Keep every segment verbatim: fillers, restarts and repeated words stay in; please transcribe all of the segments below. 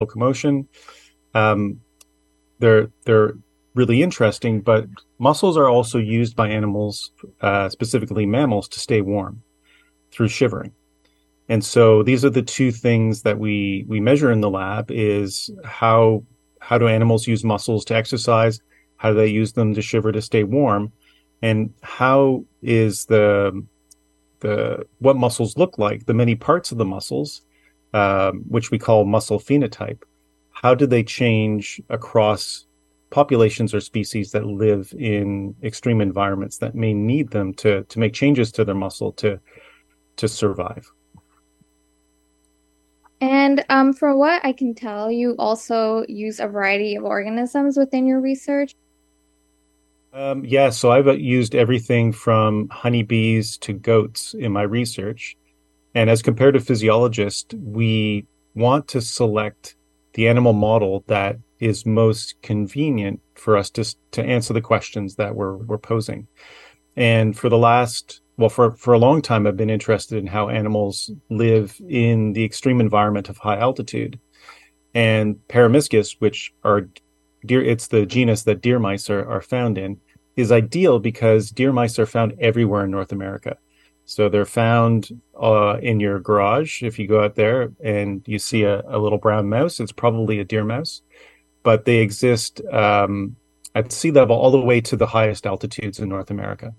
locomotion. Um, they're they're really interesting, but muscles are also used by animals, uh, specifically mammals, to stay warm through shivering. And so these are the two things that we we measure in the lab: is how how do animals use muscles to exercise, how do they use them to shiver to stay warm, and how is the the what muscles look like, the many parts of the muscles, um, which we call muscle phenotype. How do they change across populations or species that live in extreme environments that may need them to to make changes to their muscle to to survive? And um, from what I can tell, you also use a variety of organisms within your research. Um, yeah, so I've uh, used everything from honeybees to goats in my research. And as comparative physiologists, we want to select the animal model that is most convenient for us to to answer the questions that we're we're posing. And for the last, well, for for a long time, I've been interested in how animals live in the extreme environment of high altitude. And Peromyscus, which are deer, it's the genus that deer mice are, are found in, is ideal because deer mice are found everywhere in North America. So they're found uh, in your garage. If you go out there and you see a, a little brown mouse, it's probably a deer mouse. But they exist um, at sea level all the way to the highest altitudes in North America.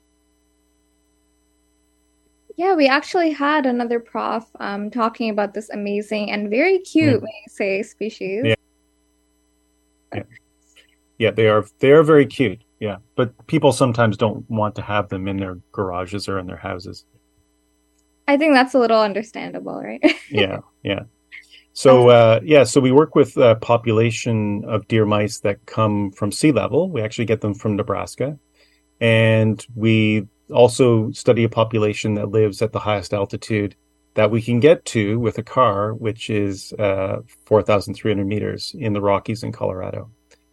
Yeah, we actually had another prof um, talking about this amazing and very Yeah, cute, may I say, species. yeah, yeah, yeah. They are they are very cute. Yeah, but people sometimes don't want to have them in their garages or in their houses. I think that's a little understandable, right? Yeah, yeah. Um, So uh, yeah, so we work with a population of deer mice that come from sea level. We actually get them from Nebraska, and we also study a population that lives at the highest altitude that we can get to with a car, which is uh, four thousand three hundred meters in the Rockies in Colorado.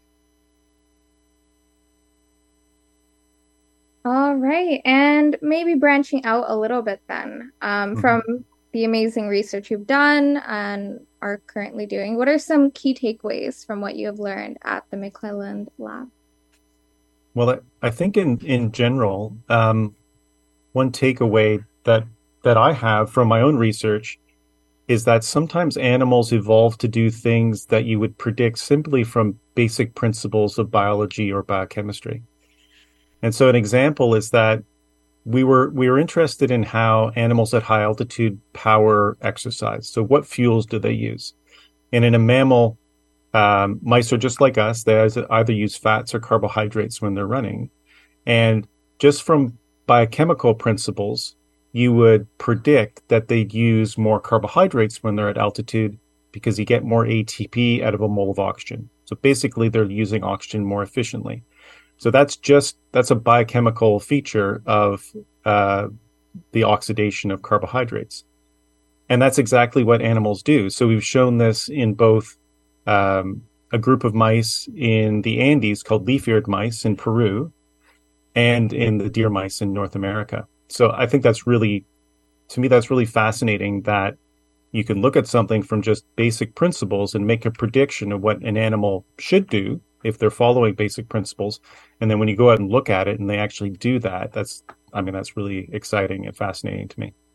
all right, and maybe branching out a little bit then, um, Mhm. from the amazing research you've done and are currently doing, what are some key takeaways from what you have learned at the McClelland Lab? Well, I, I think in in general, um, one takeaway that that I have from my own research is that sometimes animals evolve to do things that you would predict simply from basic principles of biology or biochemistry. And so an example is that we were we were interested in how animals at high altitude power exercise. So what fuels do they use? And in a mammal, um, mice are just like us. They either use fats or carbohydrates when they're running. And just from biochemical principles, you would predict that they'd use more carbohydrates when they're at altitude because you get more A T P out of a mole of oxygen. So basically, they're using oxygen more efficiently. So that's just that's a biochemical feature of uh, the oxidation of carbohydrates, and that's exactly what animals do. So we've shown this in both um, a group of mice in the Andes called leaf-eared mice in Peru, and in the deer mice in North America. So I think that's really, to me, that's really fascinating that you can look at something from just basic principles and make a prediction of what an animal should do if they're following basic principles. And then when you go out and look at it and they actually do that, that's, I mean, that's really exciting and fascinating to me.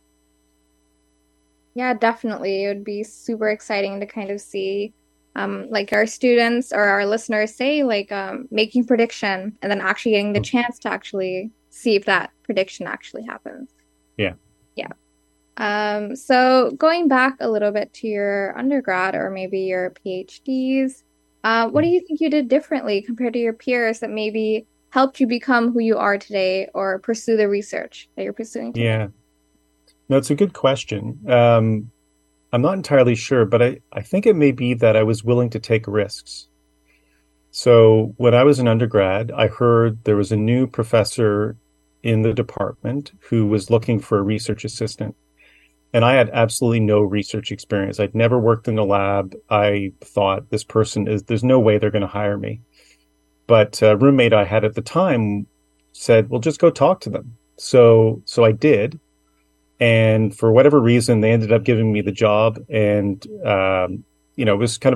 Yeah, definitely. It would be super exciting to kind of see um like our students or our listeners say like um making prediction and then actually getting the chance to actually see if that prediction actually happens. Yeah. Yeah. Um so going back a little bit to your undergrad or maybe your PhDs, uh what do you think you did differently compared to your peers that maybe helped you become who you are today or pursue the research that you're pursuing today? Yeah. No, it's a good question. Um, I'm not entirely sure, but I, I think it may be that I was willing to take risks. So when I was an undergrad, I heard there was a new professor in the department who was looking for a research assistant. And I had absolutely no research experience. I'd never worked in a lab. I thought this person is, there's no way they're going to hire me. But a roommate I had at the time said, well, just go talk to them. So, so I did. And for whatever reason, they ended up giving me the job. And um, you know, it was kind of